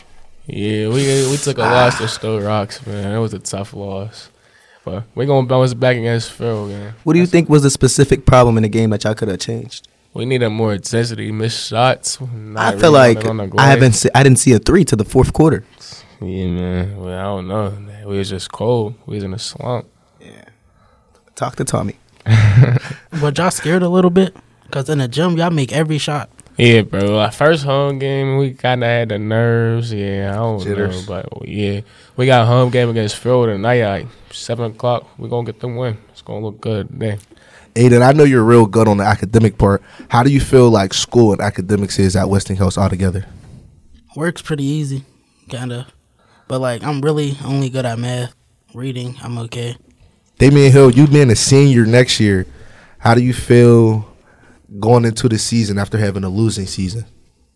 Yeah, we we took a loss to Stowe Rocks, man. It was a tough loss, but we're gonna bounce back against Phil again. What do you think was the specific problem in the game that y'all could have changed? We needed more intensity, missed shots. I feel like I haven't. Se- I didn't see a three to the fourth quarter. Yeah, man. Well, I don't know. We was just cold. We was in a slump. Yeah. Talk to Tommy. But y'all scared a little bit? Because in the gym, y'all make every shot. Yeah, bro. Our first home game, we kind of had the nerves. Yeah, I don't Jitters. know. But, yeah, we got a home game against Phil tonight at like seven o'clock. We're going to get the win. It's going to look good today. Aiden, I know you're real good on the academic part. How do you feel like school and academics is at Westinghouse altogether? Work's pretty easy, kind of. But, like, I'm really only good at math. Reading, I'm okay. Damian Hill, you being a senior next year, how do you feel going into the season after having a losing season?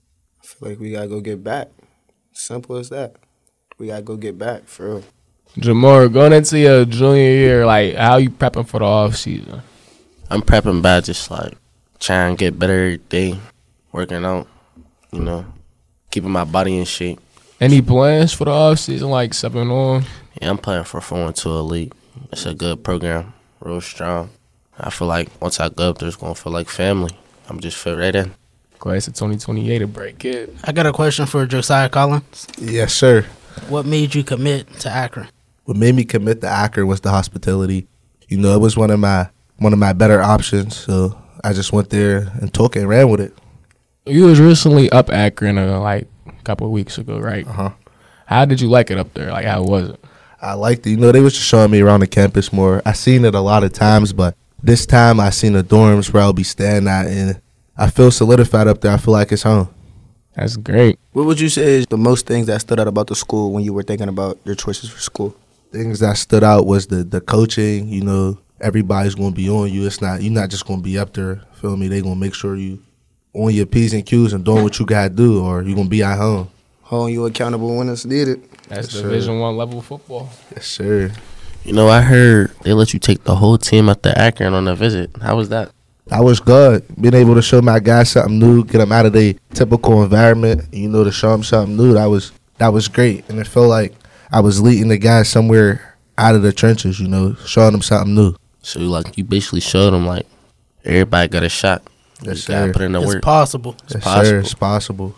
I feel like we gotta go get back. Simple as that. We gotta go get back, for real. Jamar, going into your junior year, like, how you prepping for the off season? I'm prepping by just like trying to get better every day, working out, you know, keeping my body in shape. Any plans for the off season, like stepping on? Yeah, I'm playing for four and two Elite. It's a good program, real strong. I feel like once I go up there, it's gonna feel like family. I'm just fit right in. Class of twenty twenty-eight to break it. I got a question for Josiah Collins. Yes, sir. What made you commit to Akron? What made me commit to Akron was the hospitality. You know, it was one of my one of my better options, so I just went there and took it and ran with it. You was recently up Akron uh, like a couple of weeks ago, right? Uh-huh. How did you like it up there? Like, how was it? I liked it. You know, they was just showing me around the campus more. I seen it a lot of times, but this time I seen the dorms where I'll be staying at, and I feel solidified up there. I feel like it's home. That's great. What would you say is the most things that stood out about the school when you were thinking about your choices for school? Things that stood out was the the coaching. You know, everybody's gonna be on you. It's not you're not just gonna be up there. Feel me? They gonna make sure you on your P's and Q's and doing what you gotta do, or you gonna be at home. Holding you accountable when it's needed. That's Yes, Division sir. One level football. Yes, sir. You know, I heard they let you take the whole team up to Akron on a visit. How was that? I was good. Being able to show my guys something new, get them out of their typical environment, you know, to show them something new. That was that was great, and it felt like I was leading the guys somewhere out of the trenches, you know, showing them something new. So, like, you basically showed them, like, everybody got a shot. Yes, You gotta sir. put in the It's work. possible. It's Yes, possible. sir. It's possible.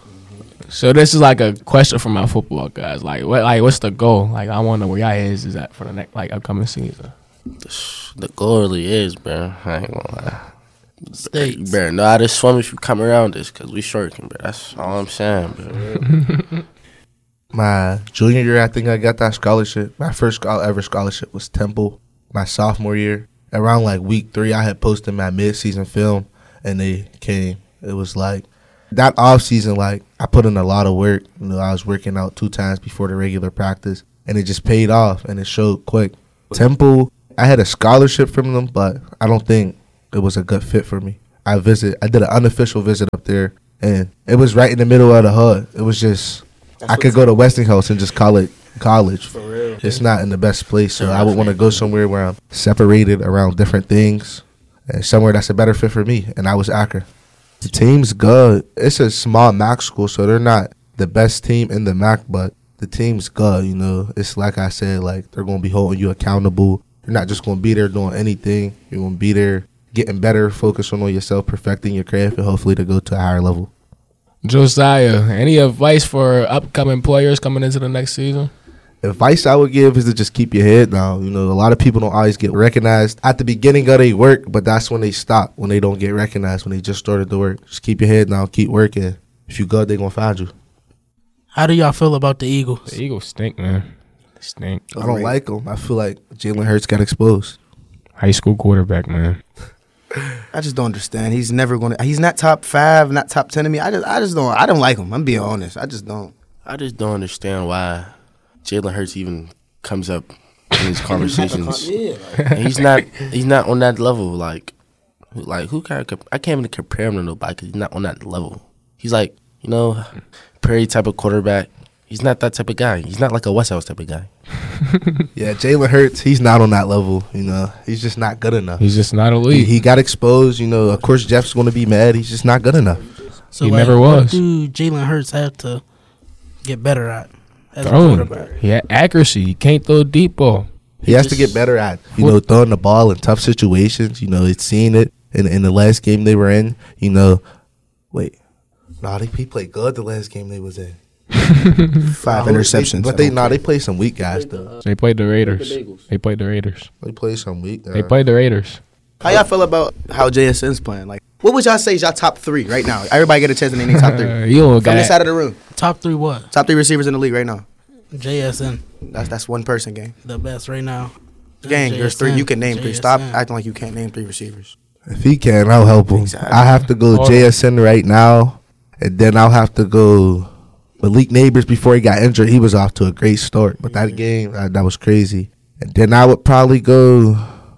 So this is like a question for my football guys. Like, what? Like, what's the goal? Like, I want to know where y'all is is at for the next like upcoming season. The goal really is, bro. I ain't gonna lie. States. You better know how to swim if you come around this, because we shorting, bro. That's all I'm saying, bro. My junior year, I think I got that scholarship. My first schol- ever scholarship was Temple. my sophomore year. Around like week three, I had posted my mid-season film, and they came. It was like that off season, like I put in a lot of work. You know, I was working out two times before the regular practice, and it just paid off, and it showed quick. Temple, I had a scholarship from them, but I don't think it was a good fit for me. I visit, I did an unofficial visit up there, and it was right in the middle of the hood. It was just, That's I could go to Westinghouse and just call it college. For real. It's not in the best place, so I would want to go somewhere where I'm separated around different things, and somewhere that's a better fit for me, and I was Akron. The team's good. It's a small M A C school, so they're not the best team in the M A C, but the team's good, you know. It's like I said, like they're going to be holding you accountable. You're not just going to be there doing anything. You're going to be there getting better, focusing on yourself, perfecting your craft, and hopefully to go to a higher level. Josiah, any advice for upcoming players coming into the next season? Advice I would give is to just keep your head down. You know, a lot of people don't always get recognized at the beginning of their work, but that's when they stop, when they don't get recognized, when they just started the work. Just keep your head down, keep working. If you good, they're going to find you. How do y'all feel about the Eagles? The Eagles stink, man. They stink. I don't like them. I feel like Jalen Hurts got exposed. High school quarterback, man. I just don't understand. He's never going to – he's not top five, not top ten to me. I just I just don't – I don't like him. I'm being honest. I just don't. I just don't understand why Jalen Hurts even comes up in these conversations. Yeah, and he's not he's not on that level. Like, like who can I, comp- I can't even compare him to nobody because he's not on that level. He's like, you know, Perry type of quarterback. He's not that type of guy. He's not like a Westhouse type of guy. Yeah, Jalen Hurts, he's not on that level. You know, he's just not good enough. He's just not elite. He, he got exposed. You know, of course, Jeff's going to be mad. He's just not good enough. So he like, never what was. do Jalen Hurts have to get better at as Throwing. a quarterback? He had accuracy. He can't throw a deep ball. He, he has to get better at, you know, throwing the ball in tough situations. You know, it's seen it in in the last game they were in. You know, wait, nah, they he played good the last game they was in. Five nah, interceptions. They, but they nah, they played some weak guys though. They played the Raiders. They played the Raiders. They played some weak guys. They played the Raiders. How y'all feel about how J S N's playing? Like, what would y'all say is y'all top three right now? Everybody get a chance to name their top three. You don't From got this side of the room. Top three what? Top three receivers in the league right now. J S N. That's that's one person, gang. The best right now. Gang, there's three. You can name three. J S N. Stop acting like you can't name three receivers. If he can, I'll help him. Exactly. I have to go J S N right now, and then I'll have to go Malik Neighbors. Before he got injured, he was off to a great start, but that game, uh, that was crazy. And then I would probably go,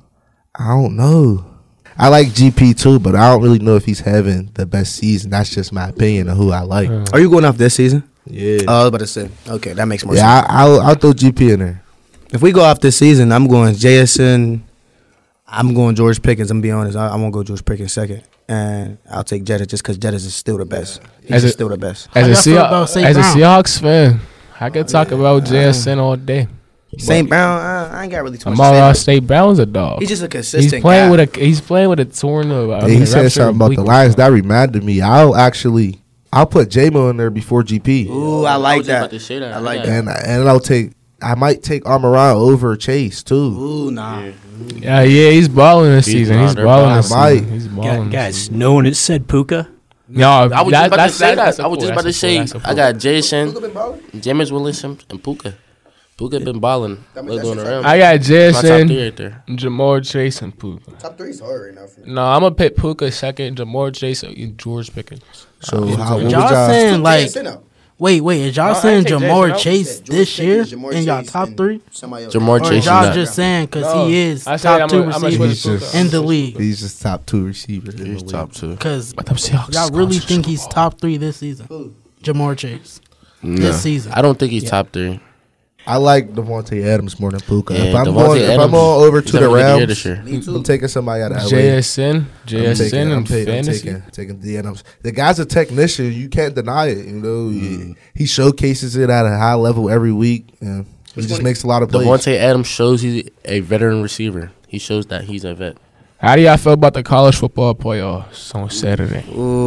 I don't know. I like G P too, but I don't really know if he's having the best season. That's just my opinion of who I like. Are you going off this season? Yeah. Oh, I was about to say. Okay, that makes more yeah, sense. I, I'll, I'll throw G P in there. If we go off this season, I'm going J S N. I'm going George Pickens. I'm going to be honest. I, I won't go George Pickens second. And I'll take Jettis just because Jettis is still the best. He's As just a- still the best. As a, How y'all feel Seah- about Saint as a Brown? Seahawks fan, I could talk about J S N all day. Saint Brown, I, I ain't got really too much to say. Amara about State Brown's a dog. He's just a consistent He's playing guy. with a he's playing with a torn. Uh, I Yeah, mean, he a said ruptured something about the oblique. Lions. That reminded me. I'll actually, I'll put J-Mo in there before G P. Ooh, I like was just about that. to say that. I like Yeah. that. And and I'll take, I might take Amaran over Chase too. Ooh, nah. Yeah, yeah, he's balling this He's season. not- He's they're balling balling. this I season. He's balling. this Guys, season. no one has said Puka. No, I was that, just about to that's, say that's that. a I was pull, just about to that's a pull, say that's a I pull. got Jason, Jameis Williams, and Puka. Puka been balling. Look on around. I got J My S top N, three right there. Jamar Chase, and Puka. Top three's hard right now for me. No, I'm gonna pick Puka second, Jamar Chase, and George Pickens. So Uh, how, what Is would y'all y'all, saying like, J S N out. wait, wait, is y'all No, I saying ain't take Jamar Jason out. Chase George this year Pickens, Jamar in y'all Chase, top and three? somebody else. Jamar Or Chase is is y'all not. just saying because No, he is I said top I'm two a- I'm a receiver He's just- in the league? he's just top two receiver. in the He's league. top two. Because But them Seahawks y'all really sponsored think Super he's Bowl. top three this season? Jamar Chase. No, This season. I don't think he's top three. I like Devontae Adams more than Puka. Yeah, if I'm Devontae going, if I'm Adams, going over he's to the having a good year Rams, this year. Me too. I'm taking somebody out of L A. J S N, I'm J S N, taking, I'm and taking, I'm fantasy. taking, taking the Adams. The guy's a technician. You can't deny it. You know, he, he showcases it at a high level every week. And he just makes a lot of plays. Devontae Adams shows he's a veteran receiver. He shows that he's a vet. How do y'all feel about the college football playoffs on Saturday?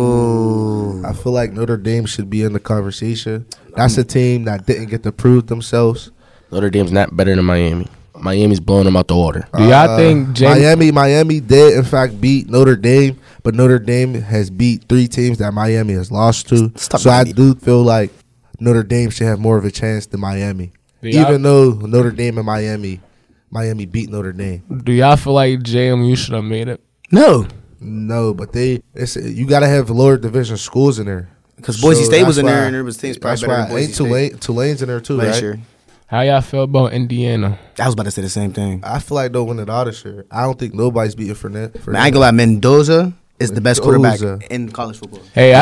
Ooh. I feel like Notre Dame should be in the conversation. That's a team that didn't get to prove themselves. Notre Dame's not better than Miami. Miami's blowing them out the water. Do y'all Uh, think James- Miami? Miami did in fact beat Notre Dame, but Notre Dame has beat three teams that Miami has lost to. Stop so Miami. I do feel like Notre Dame should have more of a chance than Miami, Do y'all- even though Notre Dame and Miami Miami beat Notre Dame. Do y'all feel like J M U should have made it? No. No, but they it's you got to have lower division schools in there. Because Boise State was in that's there, why- and there was teams probably that's better why than Boise ain't State. Tulane, Tulane's in there too, Last right? year. How y'all feel about Indiana? I was about to say the same thing. I feel like they'll win it all this year. I don't think nobody's beating Fournette. Man, I ain't gonna lie, Mendoza is the best quarterback Mendoza. in college football. Hey, Nah,